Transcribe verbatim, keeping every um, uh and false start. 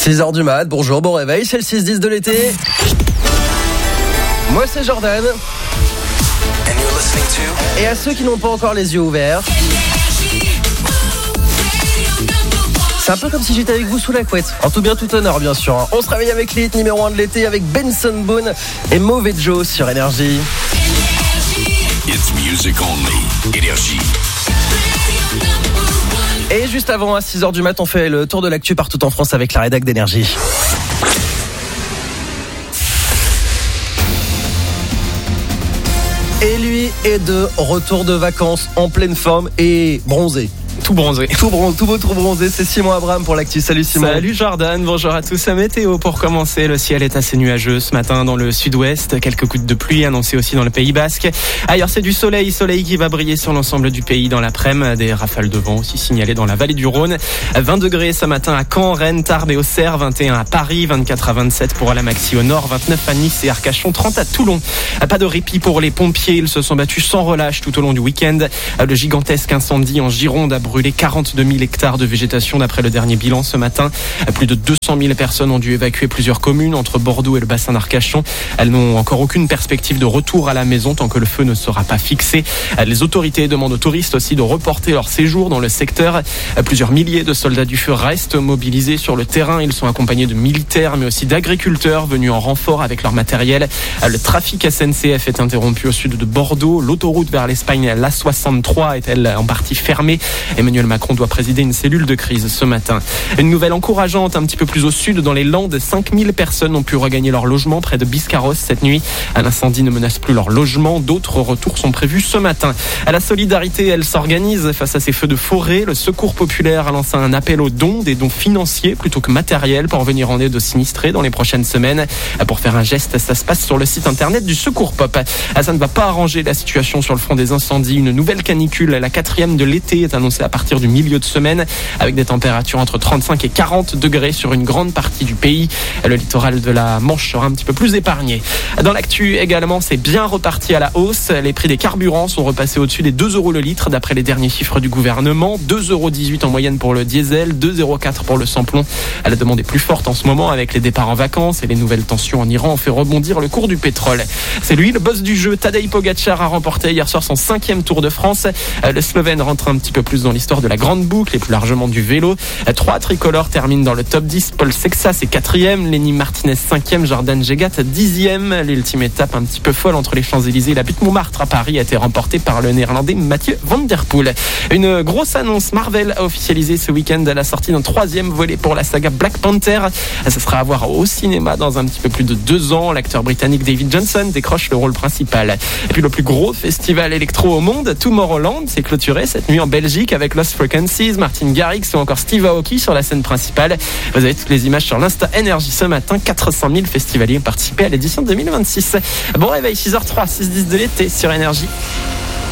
six heures du mat, bonjour, bon réveil, c'est le six dix de l'été. Moi c'est Jordan. Et à ceux qui n'ont pas encore les yeux ouverts, c'est un peu comme si j'étais avec vous sous la couette. En tout bien, tout honneur, bien sûr. On se réveille avec les hits numéro un de l'été avec Benson Boone et Mauvais Joe sur Énergie. It's music only. Énergie. Et juste avant, à six heures du mat, on fait le tour de l'actu partout en France avec la rédac d'Énergie. Et lui est de retour de vacances en pleine forme et bronzé. Tout bronzé. Tout, bron- tout beau, tout bronzé. C'est Simon Abraham pour l'actu. Salut Simon. Salut Jordan, bonjour à tous. La météo pour commencer. Le ciel est assez nuageux ce matin dans le sud-ouest. Quelques gouttes de pluie annoncées aussi dans le Pays Basque. Ailleurs, c'est du soleil. Soleil qui va briller sur l'ensemble du pays dans l'après-midi. Des rafales de vent aussi signalées dans la vallée du Rhône. vingt degrés ce matin à Caen, Rennes, Tarbes et Auxerre. vingt et un à Paris. vingt-quatre à vingt-sept pour la maxi au nord. vingt-neuf à Nice et Arcachon. trente à Toulon. Pas de répit pour les pompiers. Ils se sont battus sans relâche tout au long du week-end. Le gigantesque incendie en Gironde a brûlé quarante-deux mille hectares de végétation d'après le dernier bilan ce matin. Plus de deux cent mille personnes ont dû évacuer plusieurs communes entre Bordeaux et le bassin d'Arcachon. Elles n'ont encore aucune perspective de retour à la maison tant que le feu ne sera pas fixé. Les autorités demandent aux touristes aussi de reporter leur séjour dans le secteur. Plusieurs milliers de soldats du feu restent mobilisés sur le terrain. Ils sont accompagnés de militaires mais aussi d'agriculteurs venus en renfort avec leur matériel. Le trafic S N C F est interrompu au sud de Bordeaux. L'autoroute vers l'Espagne, l'A soixante-trois, est-elle en partie fermée. Emmanuel Macron doit présider une cellule de crise ce matin. Une nouvelle encourageante un petit peu plus au sud, dans les Landes, cinq mille personnes ont pu regagner leur logement près de Biscarrosse cette nuit. Un incendie ne menace plus leur logement. D'autres retours sont prévus ce matin. À la solidarité, elle s'organise face à ces feux de forêt. Le Secours populaire a lancé un appel aux dons, des dons financiers plutôt que matériels pour venir en aide aux sinistrés dans les prochaines semaines. Pour faire un geste, ça se passe sur le site internet du Secours Pop. Ça ne va pas arranger la situation sur le front des incendies. Une nouvelle canicule, la quatrième de l'été, est annoncée à partir du milieu de semaine avec des températures entre trente-cinq et quarante degrés sur une grande partie du pays. Le littoral de la Manche sera un petit peu plus épargné. Dans l'actu également, c'est bien reparti à la hausse. Les prix des carburants sont repassés au-dessus des deux euros le litre d'après les derniers chiffres du gouvernement. deux euros dix-huit en moyenne pour le diesel, deux euros quatre pour le samplon. La demande est plus forte en ce moment avec les départs en vacances et les nouvelles tensions en Iran ont fait rebondir le cours du pétrole. C'est lui, le boss du jeu. Tadej Pogačar a remporté hier soir son cinquième Tour de France. Le Slovène rentre un petit peu plus dans l'histoire de la grande boucle et plus largement du vélo. Trois tricolores terminent dans le top dix. Paul Sexas est quatrième, Lenny Martinez cinquième, Jordan Jegat dixième. L'ultime étape un petit peu folle entre les Champs-Élysées et la butte Montmartre à Paris a été remportée par le néerlandais Mathieu Van Der Poel. Une grosse annonce, Marvel a officialisé ce week-end la sortie d'un troisième volet pour la saga Black Panther. Ça sera à voir au cinéma dans un petit peu plus de deux ans. L'acteur britannique David Johnson décroche le rôle principal. Et puis le plus gros festival électro au monde, Tomorrowland, s'est clôturé cette nuit en Belgique avec Lost Frequencies, Martin Garrix ou encore Steve Aoki sur la scène principale. Vous avez toutes les images sur l'Insta Énergie ce matin. quatre cent mille festivaliers ont participé à l'édition deux mille vingt-six. Bon réveil, six heures zéro trois, six dix de l'été sur Énergie.